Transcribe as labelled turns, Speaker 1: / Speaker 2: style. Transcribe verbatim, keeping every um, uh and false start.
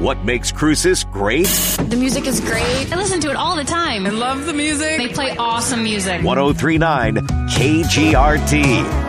Speaker 1: What makes Cruces great?
Speaker 2: The music is great.
Speaker 3: I listen to it all the time.
Speaker 4: I love the music.
Speaker 3: They play awesome music.
Speaker 1: ten thirty-nine K G R T.